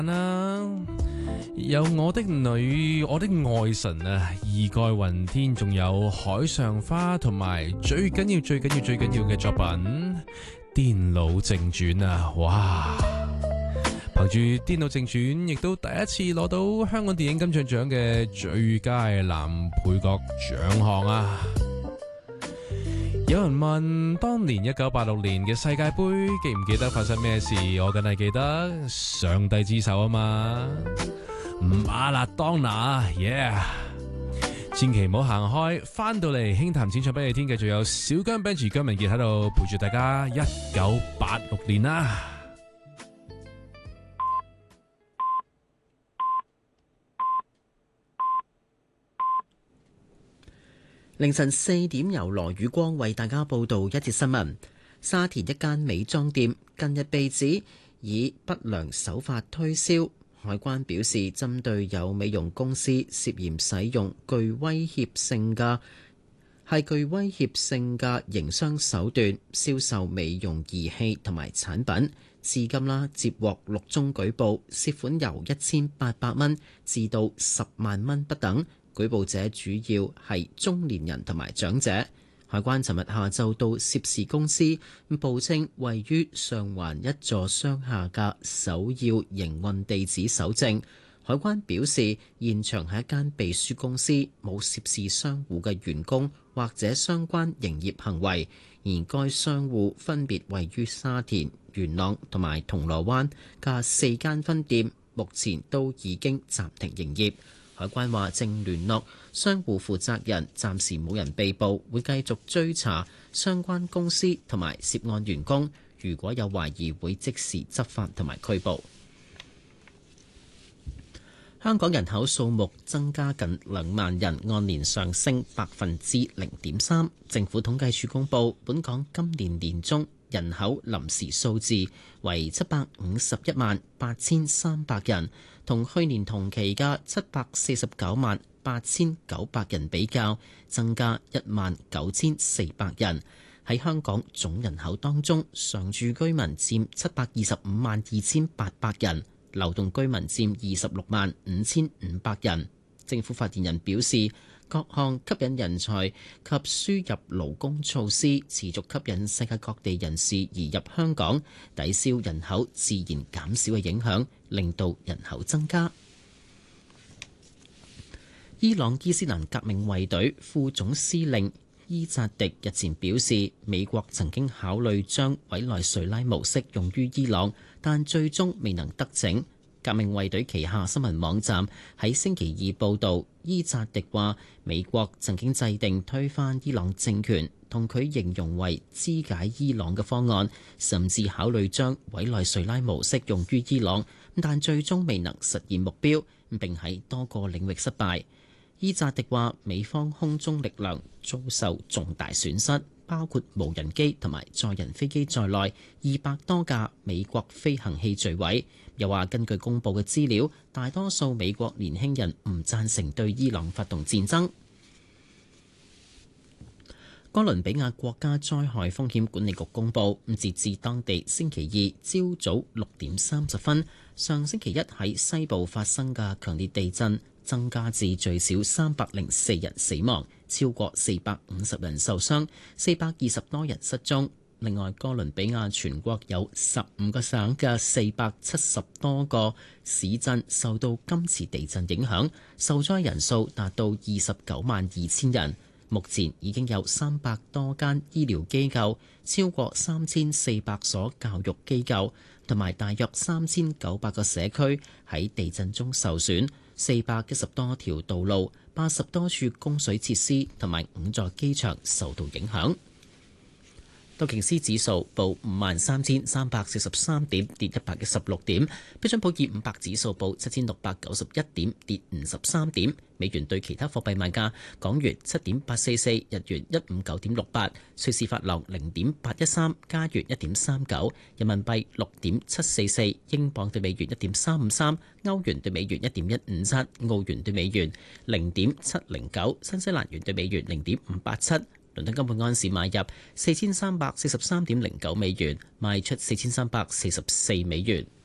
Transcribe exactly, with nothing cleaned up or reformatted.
啦，有我的女，我的愛神啊，義蓋雲天，仲有海上花，同埋最緊要、最緊要、最緊要嘅作品《癲佬正傳》啊！哇，憑住《癲佬正傳》，亦都第一次攞到香港電影金像獎嘅最佳男配角獎項啊！有人問當年一九八六年嘅世界杯記唔記得發生咩事？我梗係記得上帝之手啊嘛，馬勒當拿，yeah！ 千祈唔好行開，翻到嚟輕談淺唱不夜天，繼續有小姜 Benji 姜文傑喺度陪住大家。一九八六年啦。 凌晨四點，由羅宇光為大家報道一節新聞。沙田一間美妝店近日被指以不良手法推銷，海關表示針對有美容公司涉嫌使用具威脅性嘅係具威脅性嘅營商手段銷售美容儀器同埋產品，至今啦接獲六宗舉報，涉款由一千八百蚊至到十萬蚊不等。舉報者主要係中年人同埋長者。海關尋日下晝到涉事公司，報稱位於上環一座商廈嘅首要營運地址搜證。海關表示，現場係一間秘書公司，冇涉事商戶嘅員工或者相關營業行為，而該商戶分別位於沙田、元朗同埋銅鑼灣嘅四間分店，目前都已經暫停營業。海關話正聯絡商戶負責人，暫時冇人被捕，會繼續追查相關公司同埋涉案員工，如果有懷疑會即時執法同埋拘捕。香港人口數目增加近兩萬人，按年上升百分之零點三。政府統計處公佈，本港今年年中人口臨時數字為七百五十一萬八千三百人，同去年同期嘅七百四十九萬八千九百人比較，增加一萬九千四百人。喺香港總人口當中，常住居民佔七百二十五萬二千八百人，流動居民佔二十六萬五千五百人。政府發言人表示，各項吸引人才及輸入勞工措施持續吸引世界各地人士移入香港，抵消人口自然減少嘅影響，令到人口增加。伊朗伊斯蘭革命衛隊副總司令伊扎迪日前表示，美國曾經考慮將委內瑞拉模式用於伊朗，但最終未能得逞。革命衛隊旗下新聞網站喺星期二報導，伊扎迪話美國曾經制定推翻伊朗政權，同佢形容為肢解伊朗嘅方案，甚至考慮將委內瑞拉模式用於伊朗，但最終未能實現目標，並喺多個領域失敗。伊扎迪話美方空中力量遭受重大損失，包括無人機同埋載人飛機在內二百多架美國飛行器墜毀。又話根據公佈嘅資料，大多數美國年輕人唔贊成對伊朗發動戰爭。哥倫比亞國家災害風險管理局公佈，截至當地星期二朝早六點三十分，上星期一喺西部發生嘅強烈地震增加至最少三百零四人死亡，超過四百五十人受傷，四百二十多人失蹤。另外，哥倫比亞全國有十五個省嘅四百七十多個市鎮受到今次地震影響，受災人數達到二十九萬二千人。目前已經有三百多間醫療機構、超過三千四百所教育機構同埋大約三千九百個社區喺地震中受損，四百一十多條道路、八十多處供水設施同埋五座機場受到影響。道瓊斯指數報五萬三千三百四十三點，跌一百一十六點。標準普爾五百指數報七千六百九十一點，跌五十三點。美元對其他貨幣賣價：港元七點八四四，日元一五九點六八，瑞士法郎零點八一三，加元一點三九，人民幣六點七四四，英鎊對美元一點三五三，歐元對美元一點一五七，澳元對美元零點七零九，新西蘭元對美元零點五八七。倫敦金本安士買入四千三百四十三點零九美元，賣出四千三百四十四美元。